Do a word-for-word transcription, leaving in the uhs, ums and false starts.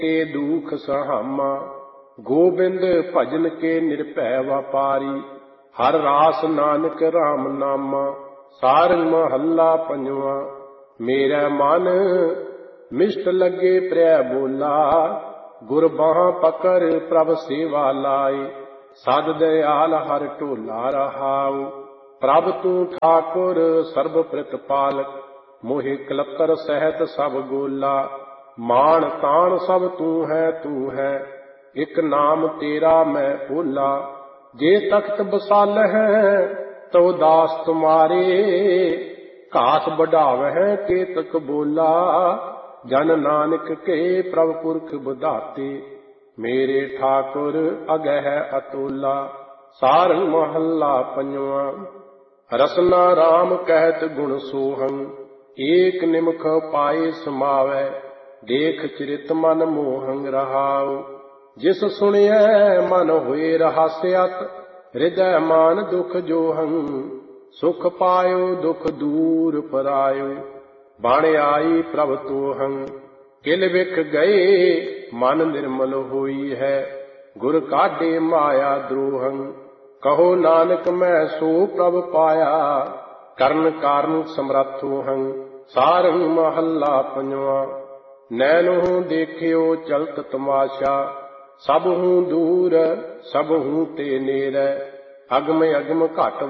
के दुख सहामा। गोबिंद भजन के निर्भय व्यापारी, हर रास नानक राम नामा। सारंग महला पंजवा। मेरा मन मिष्ट लगे प्रिय बोला, गुर बाह पकड़ प्रभ सेवा लाए। सद दयाल हर ढोला रहाऊ, प्रभ तू ठाकुर सर्ब प्रतिपालक। मोहि कलतर सहत सब गोला, मान तान सब तू है तू है। एक नाम तेरा मैं भोला, जे तख्त बसाल है तो दास तुम्हारे। घास बढ़ावह केतक बोला, जन नानक के प्रभ पुरख बधाते। मेरे ठाकुर अगह अतुला। सारंग महला पंजवा। रसना राम कहत गुण सोहं, एक निमख पाए समावै। देख चरित मन मोहं रहाऊ, जिस सुनिए मन हुए रहस्यत। हृदय मान दुख जोहं, सुख पायो दुख दूर परायो। बण आई प्रभ तोहं, किल बिख गए मन निर्मल होई है। गुर काढे माया द्रोहं, कहो नानक मैं सो प्रभ पाया। करन कारण समरथो हं। सारंग महला पंजवा। नैनों देखियो चलत तमाशा, सबहूँ दूर सबहूँ ते नेरै। अगम अगम घट